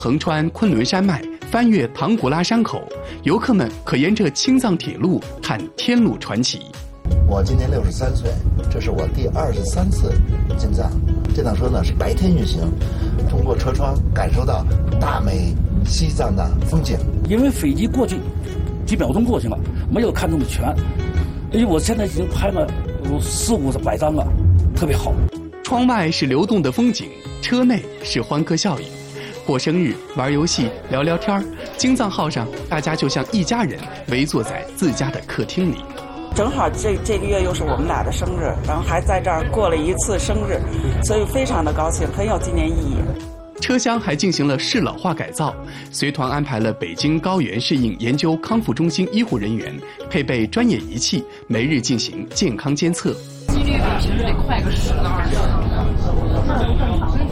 横穿昆仑山脉，翻越唐古拉山口，游客们可沿着青藏铁路看天路传奇。 我今年63岁，这是我第23次进藏。这趟车呢是白天运行，通过车窗感受到大美西藏的风景。 因为飞机过去几秒钟过去了，没有看那么全。我现在已经拍了400-500张了，特别好。 窗外是流动的风景，车内是欢歌笑语。过生日、玩游戏、聊聊天儿，京藏号上大家就像一家人围坐在自家的客厅里。 正好这个月又是我们俩的生日，然后还在这儿过了一次生日，所以非常的高兴，很有纪念意义。 车厢还进行了适老化改造，随团安排了北京高原适应研究康复中心医护人员，配备专业仪器，每日进行健康监测。 心率比平时得快个10到20分。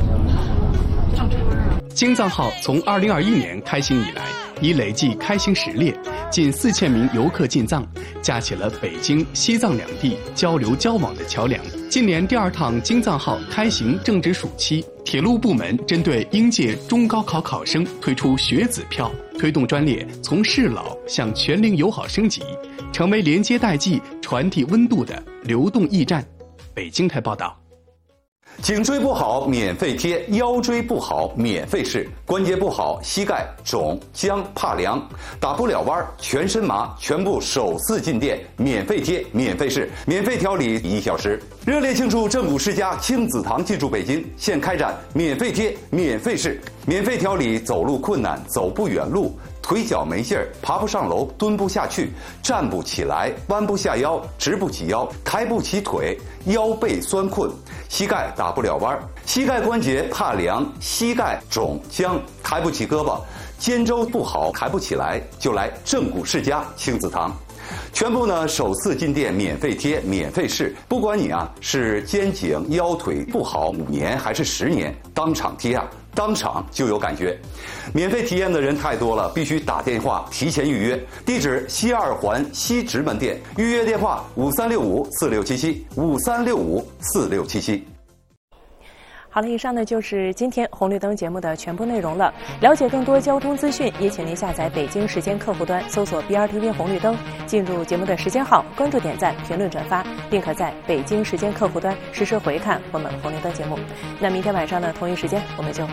京藏号从2021年开行以来，已累计开行10列，近4000名游客进藏，架起了北京、西藏两地交流交往的桥梁。今年第2趟京藏号开行正值暑期，铁路部门针对应届中高考考生推出学子票，推动专列从适老向全龄友好升级，成为连接代际、传递温度的流动驿站。北京台报道。 颈椎不好免费贴，腰椎不好免费试，关节不好膝盖肿僵怕凉，打不了弯全身麻，全部首次进店免费贴免费试，免费调理1小时。热烈庆祝正骨世家亲子堂进驻北京，现开展免费贴免费试，免费调理走路困难、走不远路、腿脚没劲儿、爬不上楼、蹲不下去、站不起来、弯不下腰、直不起腰、抬不起腿、腰背酸困、膝盖打不了弯、膝盖关节怕凉、膝盖肿僵、抬不起胳膊、肩周不好抬不起来，就来正骨世家亲子堂。全部呢首次进店免费贴免费试，不管你是肩颈腰腿不好5年还是10年，当场贴当场就有感觉。免费体验的人太多了，必须打电话提前预约。地址西2环西直门店，预约电话5365467753654677。 好了，以上呢就是今天红绿灯节目的全部内容了。了解更多交通资讯，也请您下载北京时间客户端，搜索 BRTV 红绿灯，进入节目的时间号，关注、点赞、评论、转发，并可在北京时间客户端实时回看我们红绿灯节目。那明天晚上呢同一时间我们就